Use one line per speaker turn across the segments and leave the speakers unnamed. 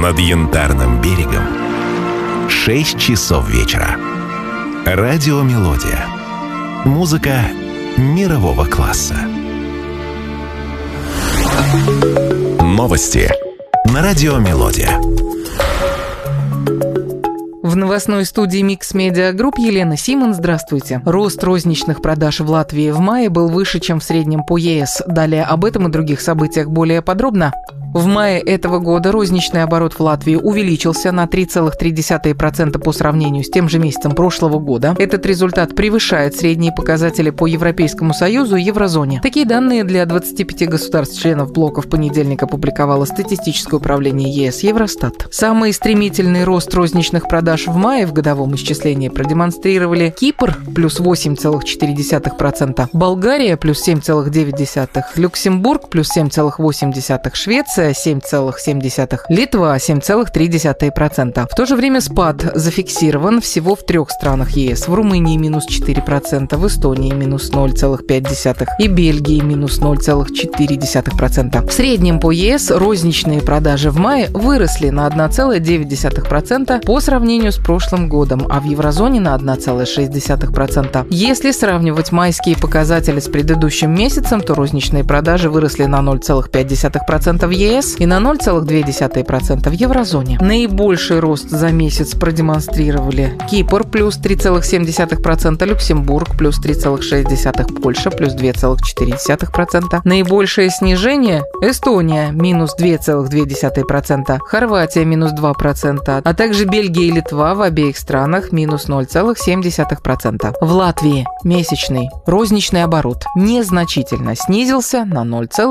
Над Янтарным берегом 6 часов вечера. Радиомелодия. Музыка мирового класса. Новости на Радиомелодия.
В новостной студии Mix Media Group Елена Симон. Здравствуйте. Рост розничных продаж в Латвии в мае был выше, чем в среднем по ЕС. Далее об этом и других событиях более подробно. В мае этого года розничный оборот в Латвии увеличился на 3,3% по сравнению с тем же месяцем прошлого года. Этот результат превышает средние показатели по Европейскому Союзу и Еврозоне. Такие данные для 25 государств-членов блока в понедельник опубликовало статистическое управление ЕС Евростат. Самый стремительный рост розничных продаж в мае в годовом исчислении продемонстрировали Кипр – плюс 8,4%, Болгария – плюс 7,9%, Люксембург – плюс 7,8%, Швеция 7,7%, Литва 7,3%. В то же время спад зафиксирован всего в 3 странах ЕС. В Румынии минус 4%, в Эстонии минус 0,5% и Бельгии минус 0,4%. В среднем по ЕС розничные продажи в мае выросли на 1,9% по сравнению с прошлым годом, а в Еврозоне на 1,6%. Если сравнивать майские показатели с предыдущим месяцем, то розничные продажи выросли на 0,5% в ЕС и на 0,2% в Еврозоне. Наибольший рост за месяц продемонстрировали Кипр плюс 3,7%, Люксембург плюс 3,6%, Польша плюс 2,4%. Наибольшее снижение Эстония минус 2,2%, Хорватия минус 2%, а также Бельгия и Литва в обеих странах минус 0,7%. В Латвии месячный розничный оборот незначительно снизился на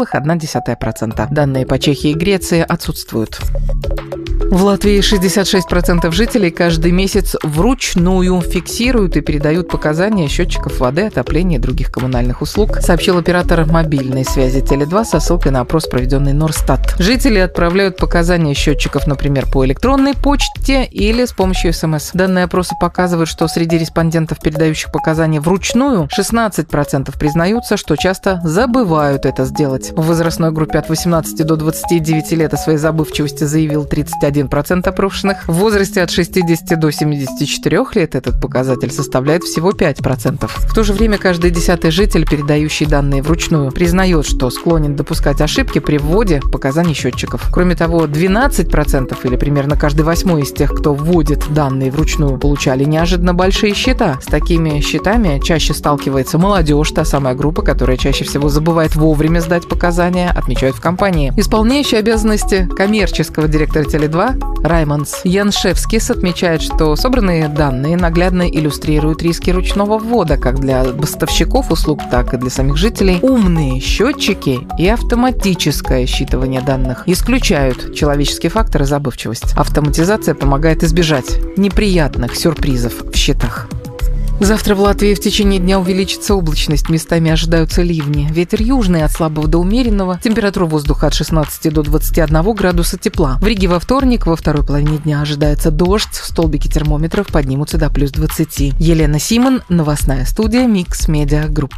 0,1%. Данные по Чехии и Греции отсутствуют. В Латвии 66% жителей каждый месяц вручную фиксируют и передают показания счетчиков воды, отопления и других коммунальных услуг, сообщил оператор мобильной связи Теле2 со ссылкой на опрос, проведенный Норстат. Жители отправляют показания счетчиков, например, по электронной почте или с помощью СМС. Данные опроса показывают, что среди респондентов, передающих показания вручную, 16% признаются, что часто забывают это сделать. В возрастной группе от 18 до 29 лет о своей забывчивости заявил 31% опрошенных. В возрасте от 60 до 74 лет этот показатель составляет всего 5%. В то же время каждый 10-й житель, передающий данные вручную, признает, что склонен допускать ошибки при вводе показаний счетчиков. Кроме того, 12% или примерно каждый 8-й из тех, кто вводит данные вручную, получали неожиданно большие счета. С такими счетами чаще сталкивается молодежь, та самая группа, которая чаще всего забывает вовремя сдать показания, отмечают в компании. Исполняющий обязанности коммерческого директора Теле2 Раймондс Яншевскис отмечает, что собранные данные наглядно иллюстрируют риски ручного ввода как для поставщиков услуг, так и для самих жителей. Умные счетчики и автоматическое считывание данных исключают человеческий фактор и забывчивость. Автоматизация помогает избежать неприятных сюрпризов в счетах. Завтра в Латвии в течение дня увеличится облачность, местами ожидаются ливни. Ветер южный от слабого до умеренного, температура воздуха от 16 до 21 градуса тепла. В Риге во вторник, во второй половине дня ожидается дождь, столбики термометров поднимутся до плюс 20. Елена Симон, новостная студия Mix Media Group.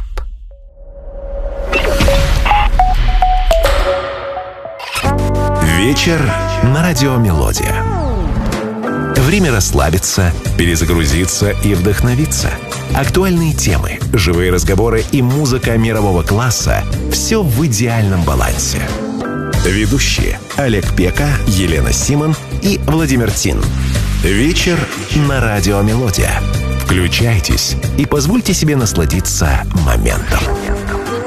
Вечер на Радиомелодия. Время расслабиться, перезагрузиться и вдохновиться. Актуальные темы, живые разговоры и музыка мирового класса – все в идеальном балансе. Ведущие Олег Пека, Елена Симон и Владимир Тин. Вечер на Радиомелодия. Включайтесь и позвольте себе насладиться моментом.